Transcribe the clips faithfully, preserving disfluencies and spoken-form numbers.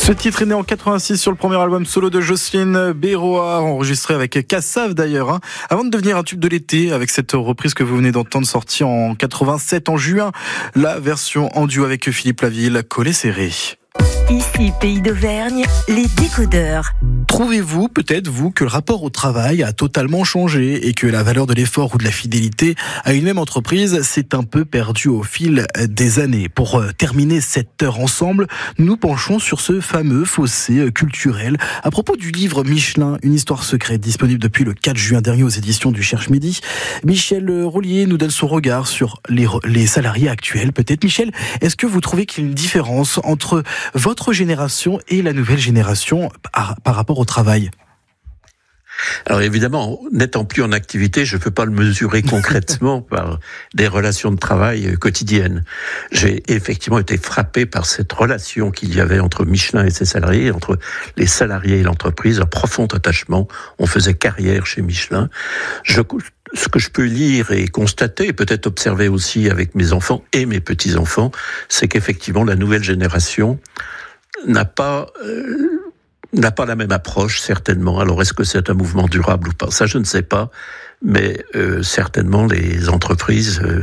Ce titre est né en quatre-vingt-six sur le premier album solo de Jocelyne Béroard, enregistré avec Cassav d'ailleurs, hein, avant de devenir un tube de l'été avec cette reprise que vous venez d'entendre, sortie en quatre-vingt-sept en juin, la version en duo avec Philippe Laville, Collet serré. Ici, Pays d'Auvergne, les décodeurs. Trouvez-vous, peut-être vous, que le rapport au travail a totalement changé et que la valeur de l'effort ou de la fidélité à une même entreprise s'est un peu perdue au fil des années? Pour terminer cette heure ensemble, nous penchons sur ce fameux fossé culturel à propos du livre Michelin, une histoire secrète, disponible depuis le quatre juin dernier aux éditions du Cherche Midi. Michel Rollier nous donne son regard sur les, les salariés actuels. Peut-être, Michel, est-ce que vous trouvez qu'il y a une différence entre votre génération et la nouvelle génération par, par rapport au travail? Alors évidemment, n'étant plus en activité, je ne peux pas le mesurer concrètement par des relations de travail quotidiennes. J'ai effectivement été frappé par cette relation qu'il y avait entre Michelin et ses salariés, entre les salariés et l'entreprise, un profond attachement. On faisait carrière chez Michelin. Je, ce que je peux lire et constater, et peut-être observer aussi avec mes enfants et mes petits-enfants, c'est qu'effectivement la nouvelle génération n'a pas... Euh, n'a pas la même approche, certainement. Alors, est-ce que c'est un mouvement durable ou pas? Ça, je ne sais pas. Mais euh, certainement, les entreprises... Euh,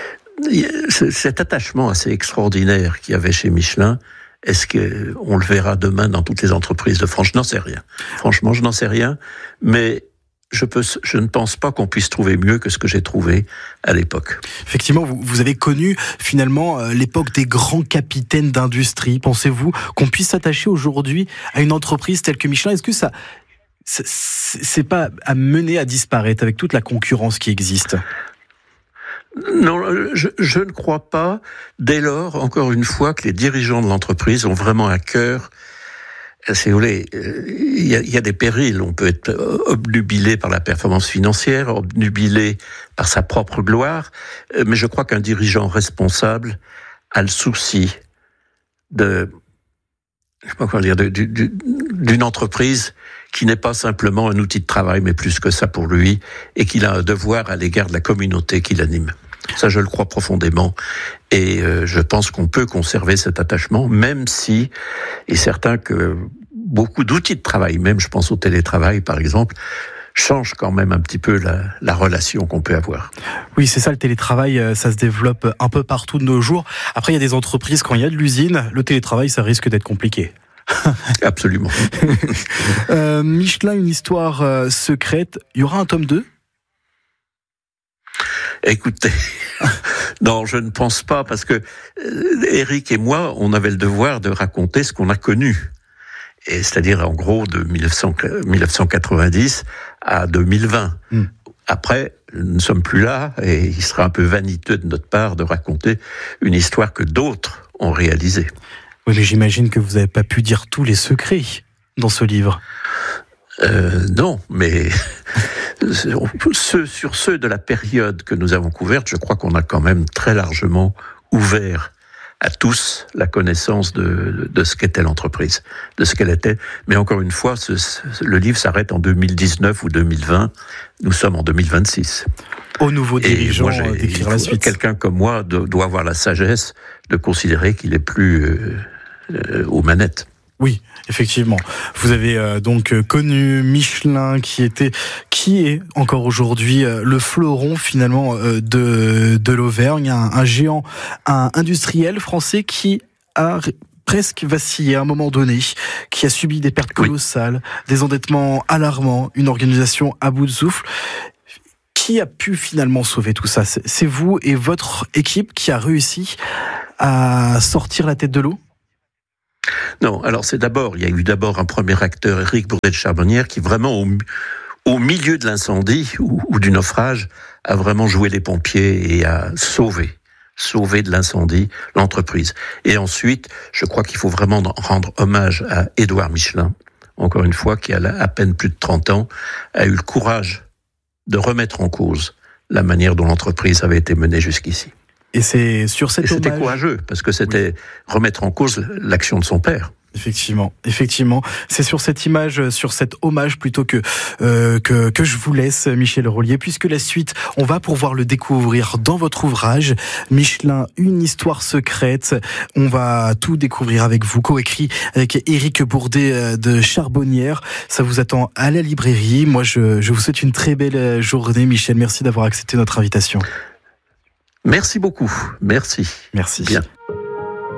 cet attachement assez extraordinaire qu'il y avait chez Michelin, est-ce qu'on le verra demain dans toutes les entreprises de France? Je n'en sais rien. Franchement, je n'en sais rien. Mais... Je, peux, je ne pense pas qu'on puisse trouver mieux que ce que j'ai trouvé à l'époque. Effectivement, vous, vous avez connu finalement euh, l'époque des grands capitaines d'industrie. Pensez-vous qu'on puisse s'attacher aujourd'hui à une entreprise telle que Michelin? Est-ce que ça, c'est, c'est pas à mener à disparaître avec toute la concurrence qui existe? Non, je, je ne crois pas. Dès lors, encore une fois, que les dirigeants de l'entreprise ont vraiment à cœur. Si vous voulez, il y, a, il y a des périls. On peut être obnubilé par la performance financière, obnubilé par sa propre gloire, mais je crois qu'un dirigeant responsable a le souci de, je sais pas quoi dire, de, de, de, d'une entreprise qui n'est pas simplement un outil de travail, mais plus que ça pour lui, et qu'il a un devoir à l'égard de la communauté qu'il anime. Ça, je le crois profondément. Et euh, je pense qu'on peut conserver cet attachement, même si il est certain que beaucoup d'outils de travail, même je pense au télétravail par exemple, changent quand même un petit peu la, la relation qu'on peut avoir. Oui, c'est ça, le télétravail, ça se développe un peu partout de nos jours. Après, il y a des entreprises, quand il y a de l'usine, le télétravail, ça risque d'être compliqué. Absolument. euh, Michelin, une histoire euh, secrète, il y aura un tome deux? Écoutez, non, je ne pense pas, parce que euh, Eric et moi, on avait le devoir de raconter ce qu'on a connu. Et c'est-à-dire, en gros, de dix-neuf cent quatre-vingt-dix à deux mille vingt. Mm. Après, nous ne sommes plus là, et il sera un peu vaniteux de notre part de raconter une histoire que d'autres ont réalisée. Oui, mais j'imagine que vous n'avez pas pu dire tous les secrets dans ce livre. Euh, non, mais... Ceux, sur ceux de la période que nous avons couverte, je crois qu'on a quand même très largement ouvert à tous la connaissance de, de ce qu'était l'entreprise, de ce qu'elle était. Mais encore une fois, ce, ce, le livre s'arrête en deux mille dix-neuf ou deux mille vingt. Nous sommes en deux mille vingt-six. Au nouveau dirigeant d'écrire la suite. Quelqu'un comme moi de, doit avoir la sagesse de considérer qu'il est plus euh, euh, aux manettes. Oui, effectivement. Vous avez euh, donc euh, connu Michelin, qui était, qui est encore aujourd'hui euh, le fleuron finalement euh, de de l'Auvergne, un, un géant, un industriel français qui a r- presque vacillé à un moment donné, qui a subi des pertes colossales, oui. Des endettements alarmants, une organisation à bout de souffle. Qui a pu finalement sauver tout ça? C'est, c'est vous et votre équipe qui a réussi à sortir la tête de l'eau? Non, alors c'est d'abord, il y a eu d'abord un premier acteur, Éric Bourdet de Charbonnières, qui vraiment, au, au milieu de l'incendie ou, ou du naufrage, a vraiment joué les pompiers et a sauvé, sauvé de l'incendie l'entreprise. Et ensuite, je crois qu'il faut vraiment rendre hommage à Édouard Michelin, encore une fois, qui a à peine plus de trente ans, a eu le courage de remettre en cause la manière dont l'entreprise avait été menée jusqu'ici. Et c'est sur cet Et c'était hommage... courageux, parce que c'était oui. remettre en cause l'action de son père. Effectivement, effectivement, c'est sur cette image, sur cet hommage plutôt que euh, que que je vous laisse, Michel Rollier, puisque la suite, on va pouvoir le découvrir dans votre ouvrage Michelin, une histoire secrète. On va tout découvrir avec vous, coécrit avec Éric Bourdet de Charbonnières. Ça vous attend à la librairie. Moi, je je vous souhaite une très belle journée, Michel. Merci d'avoir accepté notre invitation. Merci beaucoup. Merci. Merci. Bien.